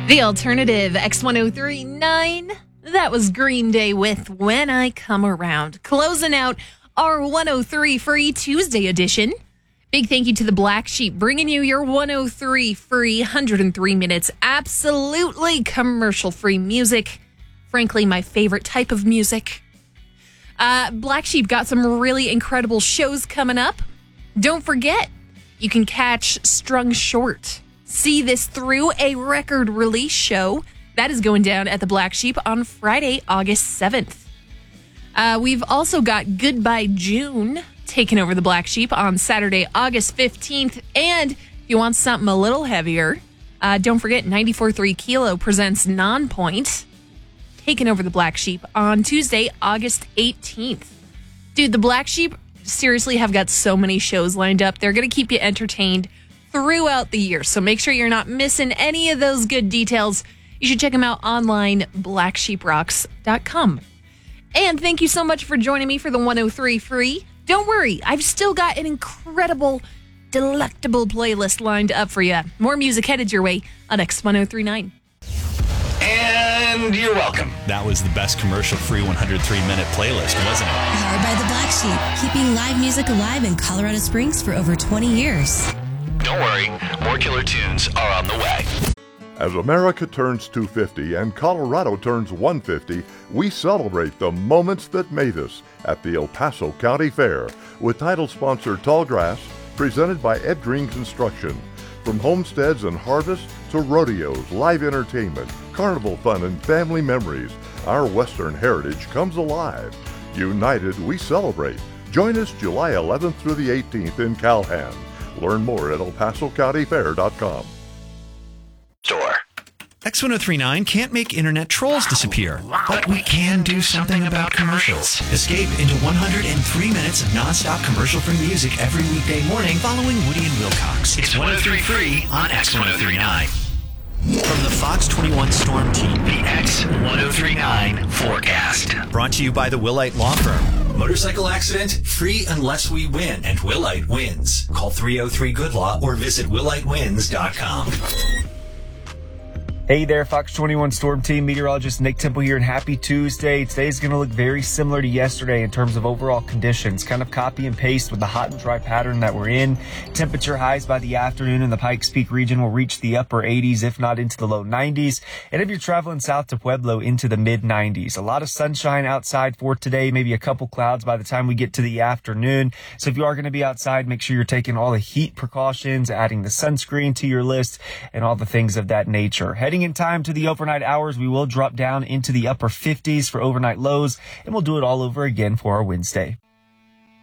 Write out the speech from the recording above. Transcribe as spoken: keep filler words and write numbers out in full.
The alternative, X one oh three point nine. That was Green Day with When I Come Around. Closing out our one oh three Free Tuesday edition. Big thank you to the Black Sheep, bringing you your one oh three free one hundred three minutes. Absolutely commercial-free music. Frankly, my favorite type of music. Uh, Black Sheep got some really incredible shows coming up. Don't forget, you can catch Strung Short. See this through, a record release show. That is going down at the Black Sheep on Friday, August seventh. Uh, we've also got Goodbye June taking over the Black Sheep on Saturday, August fifteenth. And if you want something a little heavier, uh, don't forget ninety-four point three Kilo presents Nonpoint, taking over the Black Sheep on Tuesday, August eighteenth. Dude, the Black Sheep seriously have got so many shows lined up. They're going to keep you entertained throughout the year. So make sure you're not missing any of those good details. You should check them out online, black sheep rocks dot com. And thank you so much for joining me for the one oh three Free. Don't worry, I've still got an incredible, delectable playlist lined up for you. More music headed your way on X one oh three point nine. And you're welcome. That was the best commercial-free one hundred three minute playlist, wasn't it? Powered by the Black Sheep, keeping live music alive in Colorado Springs for over twenty years. Don't worry, more killer tunes are on the way. As America turns two hundred fifty and Colorado turns one hundred fifty, we celebrate the moments that made us at the El Paso County Fair with title sponsor Tallgrass, presented by Ed Green Construction. From homesteads and harvests to rodeos, live entertainment, carnival fun, and family memories, our Western heritage comes alive. United, we celebrate. Join us July eleventh through the eighteenth in Calhan. Learn more at el paso county fair dot com. Store. X one oh three point nine can't make internet trolls disappear, But we can do something about commercials. Escape into one hundred three minutes of nonstop commercial-free music every weekday morning following Woody and Wilcox. It's one oh three Free on X one oh three point nine. From the Fox twenty-one Storm Team. The X one oh three point nine forecast. Brought to you by the Willite Law Firm. Motorcycle accident? Free unless we win, and Willite wins. Call three oh three good law or visit willite wins dot com. Hey there, Fox twenty-one Storm Team meteorologist Nick Temple here, and happy Tuesday. Today's going to look very similar to yesterday in terms of overall conditions, kind of copy and paste with the hot and dry pattern that we're in. Temperature highs by the afternoon in the Pikes Peak region will reach the upper eighties, if not into the low nineties. And if you're traveling south to Pueblo, into the mid nineties. A lot of sunshine outside for today, maybe a couple clouds by the time we get to the afternoon. So if you are going to be outside, make sure you're taking all the heat precautions, adding the sunscreen to your list, and all the things of that nature. Heading in time to the overnight hours, we will drop down into the upper fifties for overnight lows, and we'll do it all over again for our Wednesday.